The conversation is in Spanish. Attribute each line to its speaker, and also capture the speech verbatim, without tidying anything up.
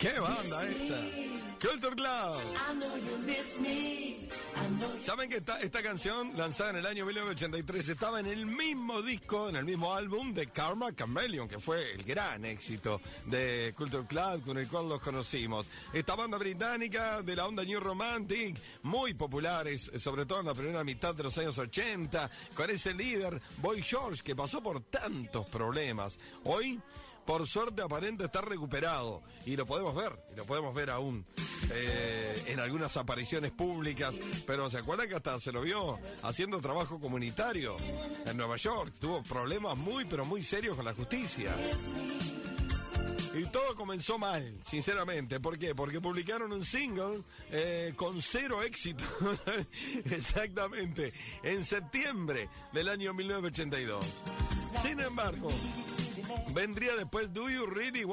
Speaker 1: ¿Qué banda esta? Culture Club. ¿Saben que esta, esta canción, lanzada en el año mil novecientos ochenta y tres, estaba en el mismo disco, en el mismo álbum de Karma Chameleon, que fue el gran éxito de Culture Club, con el cual los conocimos? Esta banda británica de la onda New Romantic, muy populares, sobre todo en la primera mitad de los años ochenta, con ese líder, Boy George, que pasó por tantos problemas. Hoy, por suerte, aparente estar recuperado, y lo podemos ver, y lo podemos ver aún. Eh, en algunas apariciones públicas, pero ¿se acuerdan que hasta se lo vio haciendo trabajo comunitario en Nueva York? Tuvo problemas muy, pero muy serios con la justicia. Y todo comenzó mal, sinceramente. ¿Por qué? Porque publicaron un single eh, con cero éxito. Exactamente, en septiembre del año mil novecientos ochenta y dos. Sin embargo, vendría después Do You Really Want